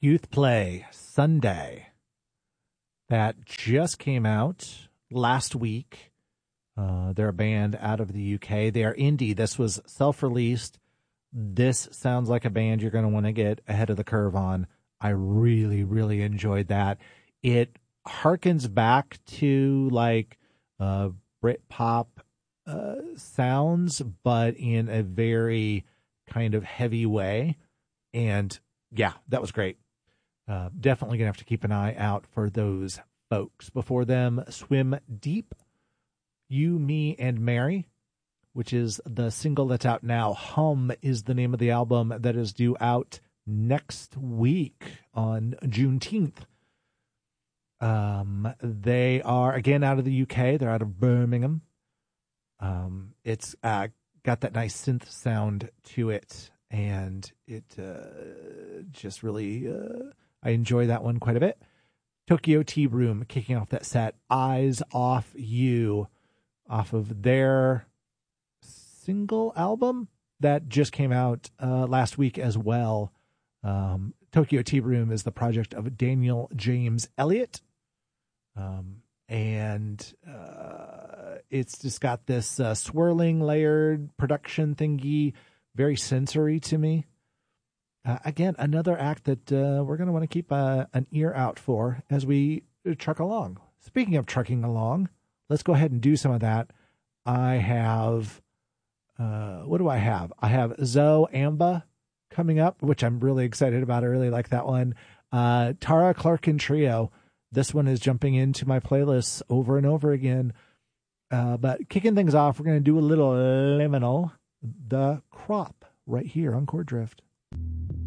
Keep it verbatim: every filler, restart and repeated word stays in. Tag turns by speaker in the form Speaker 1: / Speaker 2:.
Speaker 1: Youth Play Sunday. That just came out last week. Uh, they're a band out of the U K. They are indie. This was self-released. This sounds like a band you're going to want to get ahead of the curve on. I really, really enjoyed that. It harkens back to like uh, Britpop uh, sounds, but in a very kind of heavy way. And yeah, that was great. Uh, definitely going to have to keep an eye out for those folks. Before them, Swim Deep, You, Me, and Mary, which is the single that's out now. Hum is the name of the album that is due out next week on Juneteenth. Um, they are, again, out of the U K. They're out of Birmingham. Um, it's uh, got that nice synth sound to it, and it uh, just really... Uh, I enjoy that one quite a bit. Tokyo Tea Room kicking off that set. Eyes Off You, off of their single album that just came out uh, last week as well. Um, Tokyo Tea Room is the project of Daniel James Elliott. Um, and uh, it's just got this uh, swirling layered production thingy, very sensory to me. Uh, again, another act that uh, we're going to want to keep uh, an ear out for as we truck along. Speaking of trucking along, let's go ahead and do some of that. I have, uh, what do I have? I have Zoe Amba coming up, which I'm really excited about. I really like that one. Uh, Tara Clarkin Trio. This one is jumping into my playlists over and over again. Uh, but kicking things off, we're going to do a little Liminal, The Crop, right here on Chord Drift.